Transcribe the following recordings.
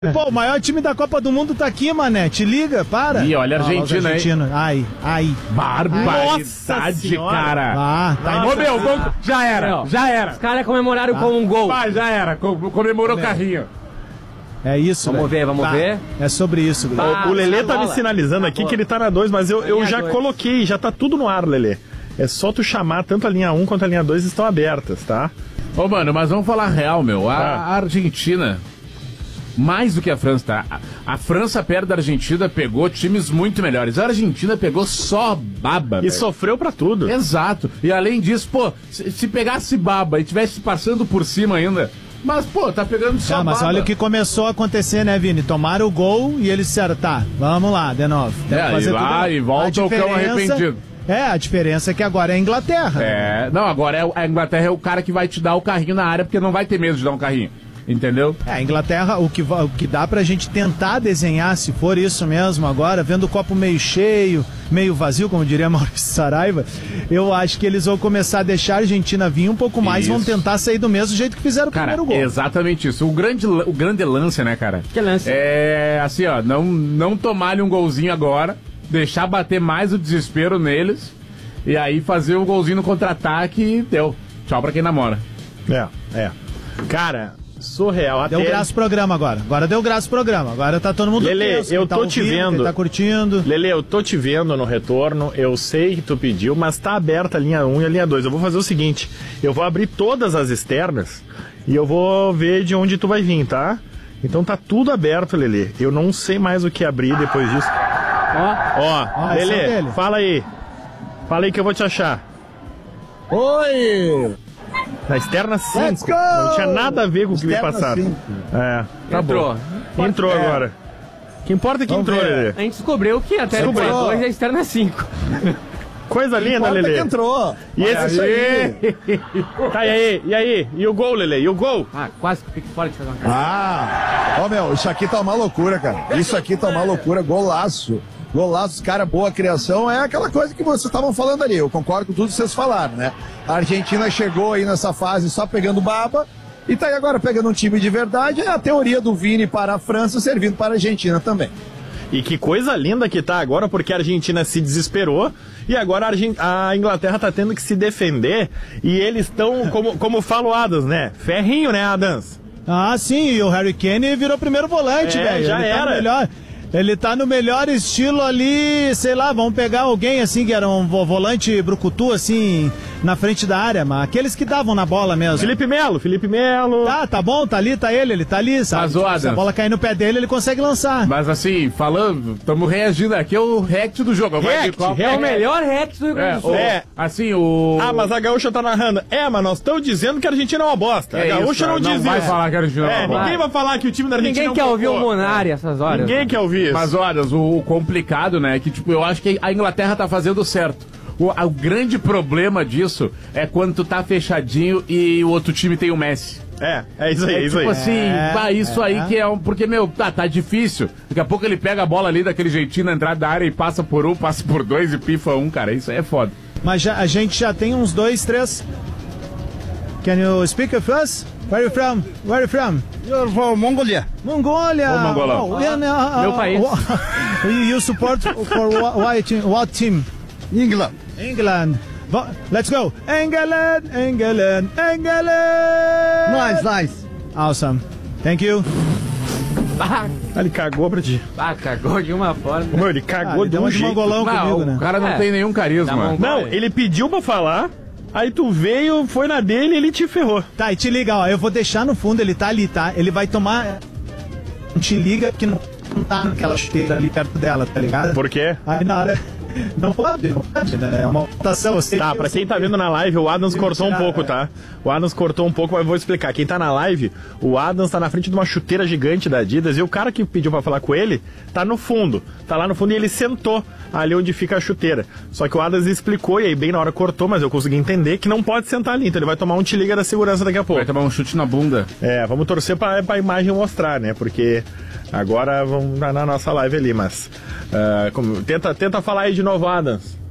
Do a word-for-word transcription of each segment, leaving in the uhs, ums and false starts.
Pô, o maior time da Copa do Mundo tá aqui, mané. Te liga, para. Ih, olha a Argentina, ah, hein? Ai, ai. Barbaridade, cara. Ah, tá. Ô, meu, gol, já era, já era. Os caras comemoraram ah. com um gol. Vai, já era. Comemorou o carrinho. É isso, Vamos velho. ver, vamos tá. ver. É sobre isso, ah, O Lelê tá me sinalizando aqui que ele tá na dois, mas eu, eu já dois. coloquei, já tá tudo no ar, Lelê. É só tu chamar, tanto a linha um quanto a linha dois estão abertas, tá? Ô, mano, mas vamos falar real, meu. A, ah. a Argentina, mais do que a França, tá? A, a França, perto da Argentina, pegou times muito melhores. A Argentina pegou só baba, E véio. sofreu pra tudo. Exato. E além disso, pô, se, se pegasse baba e tivesse passando por cima ainda... Mas, pô, tá pegando só ah, mas baba. olha o que começou a acontecer, né, Vini? Tomaram o gol e eles disseram, tá, vamos lá, de novo. É, fazer e lá, tudo... e volta o cão arrependido. É, a diferença é que agora é a Inglaterra. É, não, agora é, a Inglaterra é o cara que vai te dar o carrinho na área, porque não vai ter medo de dar um carrinho. Entendeu? É, a Inglaterra, o que, o que dá pra gente tentar desenhar, se for isso mesmo agora, vendo o copo meio cheio, meio vazio, como diria Maurício Saraiva, eu acho que eles vão começar a deixar a Argentina vir um pouco mais, isso. Vão tentar sair do mesmo jeito que fizeram o cara, primeiro gol. Exatamente isso. O grande, o grande lance, né, cara? Que lance? É assim, ó, não, não tomar-lhe um golzinho agora, deixar bater mais o desespero neles, e aí fazer um golzinho no contra-ataque e deu. Tchau pra quem namora. É, é. Cara... surreal. Deu até... graça o programa agora. Agora deu graça o programa. Agora tá todo mundo Lelê, tenso, eu tá tô te ouvindo, vendo. tá curtindo. Lelê, eu tô te vendo no retorno. Eu sei que tu pediu, mas tá aberta a linha um e a linha dois. Eu vou fazer o seguinte: eu vou abrir todas as externas e eu vou ver de onde tu vai vir, tá? Então tá tudo aberto, Lelê. Eu não sei mais o que abrir depois disso. Ó, ó, ó Lelê, fala aí. Fala aí que eu vou te achar. Oi! Na externa cinco. Não tinha nada a ver com o que me passaram. É, tá entrou. bom. Entrou é. agora. O que importa é que entrou, Lelê. A gente descobriu que até a dois é externa cinco. Coisa linda, Lelê. Que entrou. E esse aí. Tá, e aí? E aí? E o gol, Lelê? E o gol? Ah, quase que fique fora de fazer uma cara. Ah! Ó, meu, isso aqui tá uma loucura, cara. Isso aqui tá uma loucura. Golaço. Golaço, cara, boa criação, é aquela coisa que vocês estavam falando ali, eu concordo com tudo que vocês falaram, né? A Argentina chegou aí nessa fase só pegando baba, e tá aí agora pegando um time de verdade, é a teoria do Vini para a França servindo para a Argentina também. E que coisa linda que tá agora, porque a Argentina se desesperou, e agora a, Argent... a Inglaterra tá tendo que se defender, e eles estão, como, como fala o Adams, né? Ferrinho, né, Adams? Ah, sim, e o Harry Kane virou primeiro volante, é, velho. já Ele era. Tá melhor. Ele tá no melhor estilo ali, sei lá, vamos pegar alguém assim que era um volante brucutu assim na frente da área, mas aqueles que davam na bola mesmo. Felipe Melo, Felipe Melo. Tá, tá bom, tá ali, tá ele, ele tá ali, sabe? Mas, tipo, se a bola cair no pé dele, ele consegue lançar. Mas assim, falando, estamos reagindo aqui, é o react do jogo. React, qual... É o melhor react do Rio Grande do Sul. É, assim, o... Ah, mas a Gaúcha tá narrando. É, mas nós estamos dizendo que a Argentina é uma bosta. É a Gaúcha isso, não, não diz isso. Não vai falar que a Argentina é, é uma bosta. Ninguém vai falar que o time da Argentina Ninguém é um quer ouvir cocô. o Munari essas horas. Ninguém quer ouvir isso. Mas olha, o, o complicado, né, é que tipo, eu acho que a Inglaterra tá fazendo certo. O, o grande problema disso é quando tu tá fechadinho e o outro time tem o Messi. É, é isso aí, é, é isso tipo aí. assim, é, bah, isso é, aí que é um... Porque, meu, tá, tá difícil. Daqui a pouco ele pega a bola ali daquele jeitinho na entrada da área e passa por um, passa por dois e pifa um, cara. Isso aí é foda. Mas já, a gente já tem uns dois, três... Can you speak with us? Where are you from? Where are you from? You're from Mongolia. Mongolia. Ô, Mongolão. Oh, and, uh, uh, Meu país. You support for what, what team? What team? England. England. Let's go. England, England, England. Nice, nice. Awesome. Thank you. Ah, ele cagou pra ti. Ah, cagou de uma forma. Meu, ele cagou ah, ele de um deu de mongolão não, comigo, né? O cara não é. tem nenhum carisma. Não, ele pediu pra falar, aí tu veio, foi na dele e ele te ferrou. Tá, e te liga, ó, eu vou deixar no fundo, ele tá ali, tá? Ele vai tomar... Te liga que não, não tá naquela chuteira ali perto dela, tá ligado? Por quê? Aí na hora... Não pode, não pode, né? É uma votação. Tá, pra quem tá vendo na live, o Adams cortou um pouco, tá? O Adams cortou um pouco, mas eu vou explicar. Quem tá na live, o Adams tá na frente de uma chuteira gigante da Adidas e o cara que pediu pra falar com ele tá no fundo. Tá lá no fundo e ele sentou ali onde fica a chuteira. Só que o Adams explicou e aí bem na hora cortou, mas eu consegui entender que não pode sentar ali. Então ele vai tomar um te-liga da segurança daqui a pouco. Vai tomar um chute na bunda. É, vamos torcer pra, pra imagem mostrar, né? Porque agora vamos na, na nossa live ali, mas... Uh, como, tenta, tenta falar aí de novo, Adams.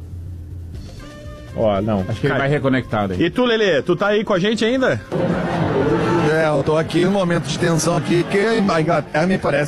Ó, não. Acho que ele vai reconectado aí. E tu, Lelê, tu tá aí com a gente ainda? É, eu tô aqui no momento de tensão aqui, que a Inglaterra me parece